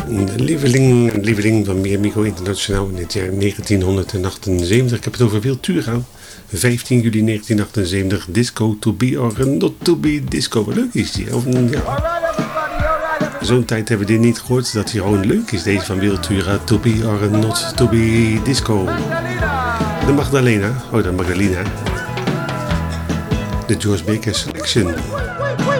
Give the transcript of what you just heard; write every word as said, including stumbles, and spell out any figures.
lieveling, lieveling van Miamigo Internationaal in het jaar negentienhonderdachtenzeventig. Ik heb het over Wiltura. vijftien juli negentienhonderdachtenzeventig. Disco to be or not to be disco. Wat leuk is die. Ja. Zo'n tijd hebben we dit niet gehoord. Dat hij gewoon leuk is. Deze van Wiltura. To be or not to be disco. De Magdalena. Oh, de Magdalena. De George Baker Selection.